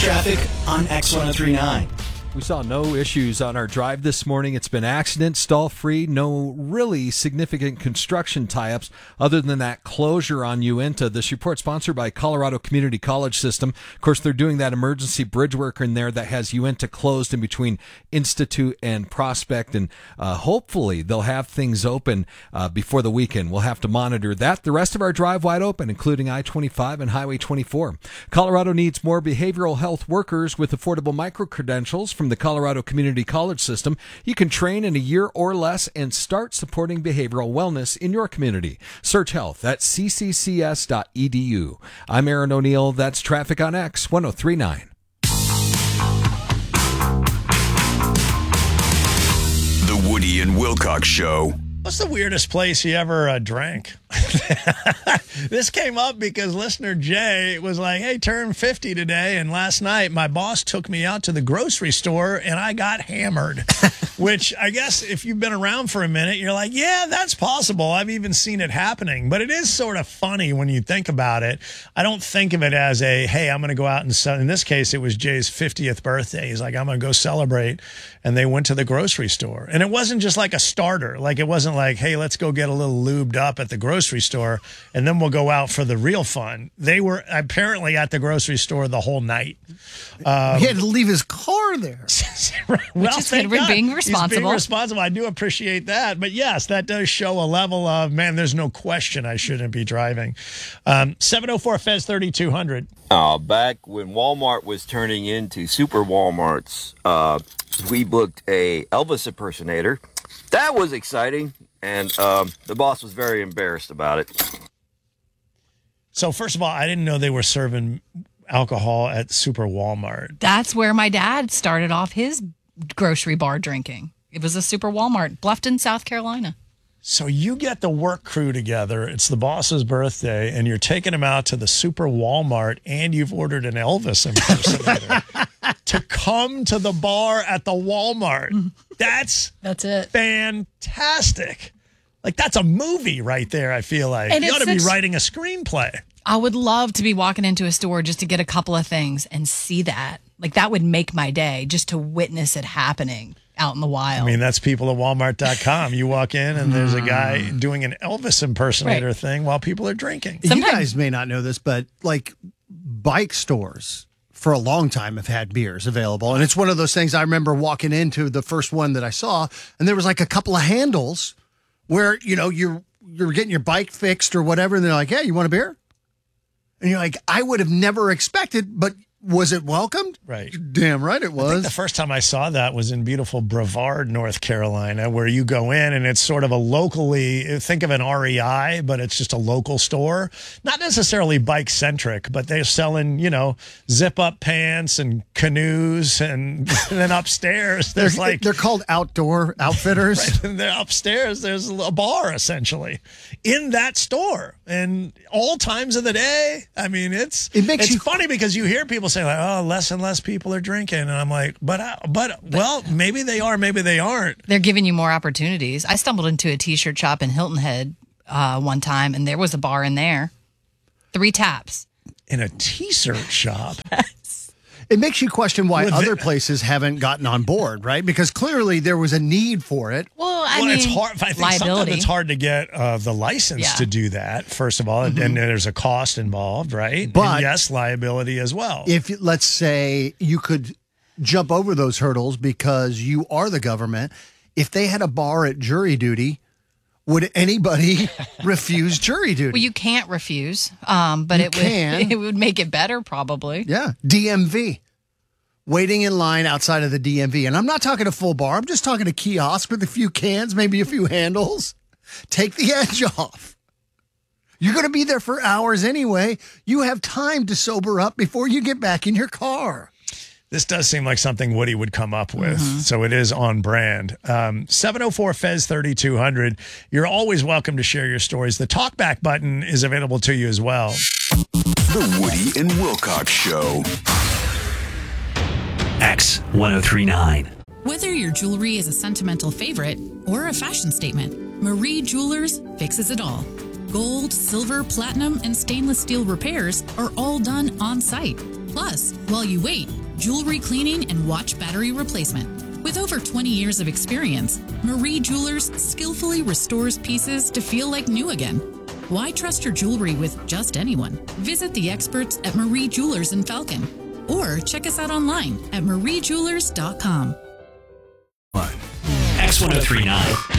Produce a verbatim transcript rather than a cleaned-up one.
traffic on X ten thirty-nine. We saw no issues on our drive this morning. It's been accident, stall-free, no really significant construction tie-ups other than that closure on Uinta. This report sponsored by Colorado Community College System. Of course, they're doing that emergency bridge work in there that has Uinta closed in between Institute and Prospect, and uh, hopefully they'll have things open uh, before the weekend. We'll have to monitor that. The rest of our drive wide open, including I twenty-five and Highway twenty-four. Colorado needs more behavioral health workers with affordable micro-credentials from the Colorado Community College System. You can train in a year or less and start supporting behavioral wellness in your community. Search health at c c c s dot e d u. I'm Aaron O'Neill. That's Traffic on X ten thirty-nine. The Woody and Wilcox Show. What's the weirdest place you ever uh, drank? This came up because listener Jay was like, hey, turn fifty today. And last night, my boss took me out to the grocery store and I got hammered, which I guess if you've been around for a minute, you're like, yeah, that's possible. I've even seen it happening. But it is sort of funny when you think about it. I don't think of it as a, hey, I'm going to go out and sell. In this case, it was Jay's fiftieth birthday. He's like, I'm going to go celebrate. And they went to the grocery store. And it wasn't just like a starter. Like, it wasn't like, hey, let's go get a little lubed up at the grocery store and then we'll go out for the real fun. They were apparently at the grocery store the whole night. Um, he had to leave his car there. well, Which is thank good. God. Being responsible. He's being responsible. I do appreciate that. But yes, that does show a level of, man, there's no question I shouldn't be driving. Um, seven oh four Fez thirty-two hundred. Uh, back when Walmart was turning into super Walmarts, uh, we booked a Elvis impersonator. That was exciting. And um, the boss was very embarrassed about it. So first of all, I didn't know they were serving alcohol at Super Walmart. That's where my dad started off his grocery bar drinking. It was a Super Walmart, Bluffton, South Carolina. So you get the work crew together. It's the boss's birthday, and you're taking him out to the Super Walmart, and you've ordered an Elvis impersonator to come to the bar at the Walmart. That's That's it. Fantastic. Like, that's a movie right there, I feel like. And you ought to be such- writing a screenplay. I would love to be walking into a store just to get a couple of things and see that. Like, that would make my day, just to witness it happening out in the wild. I mean, that's people at walmart dot com. You walk in and there's a guy doing an Elvis impersonator Right. thing while people are drinking. You guys may not know this, but like bike stores for a long time have had beers available. And it's one of those things I remember walking into the first one that I saw, and there was like a couple of handles where, you know, you're, you're getting your bike fixed or whatever. And they're like, hey, you want a beer? And you're like, I would have never expected, but was it welcomed? Right. Damn right it I think was. the first time I saw that was in beautiful Brevard, North Carolina, where you go in and it's sort of a locally, think of an R E I, but it's just a local store. Not necessarily bike-centric, but they're selling, you know, zip-up pants and canoes. And, and then upstairs, there's they're, like... they're called outdoor outfitters. Right, and they're upstairs, there's a bar, essentially, in that store. And all times of the day, I mean, it's, It makes it's you- funny because you hear people say, like, oh, less and less people are drinking. And I'm like, but, uh, but, well, maybe they are, maybe they aren't. They're giving you more opportunities. I stumbled into a T-shirt shop in Hilton Head uh, one time, and there was a bar in there. Three taps. In a t-shirt shop. It makes you question why With other it- places haven't gotten on board, right? Because clearly there was a need for it. Well, I well, mean, it's hard. I think sometimes liability. it's hard to get uh, the license Yeah. to do that, first of all. And, and there's a cost involved, right? But- and yes, liability as well. If, let's say, you could jump over those hurdles because you are the government, if they had a bar at jury duty, would anybody refuse jury duty? Well, you can't refuse, um, but You it would can. it would make it better, probably. Yeah, D M V. Waiting in line outside of the D M V. And I'm not talking a full bar. I'm just talking a kiosk with a few cans, maybe a few handles. Take the edge off. You're going to be there for hours anyway. You have time to sober up before you get back in your car. This does seem like something Woody would come up with, so it is on brand. Um, seven oh four Fez thirty-two hundred. You're always welcome to share your stories. The talkback button is available to you as well. The Woody and Wilcox Show. X ten thirty-nine. Whether your jewelry is a sentimental favorite or a fashion statement, Marie Jewelers fixes it all. Gold, silver, platinum, and stainless steel repairs are all done on site. Plus, while you wait, jewelry cleaning and watch battery replacement. With over twenty years of experience, Marie Jewelers skillfully restores pieces to feel like new again. Why trust your jewelry with just anyone? Visit the experts at Marie Jewelers in Falcon or check us out online at marie jewelers dot com. X ten thirty-nine.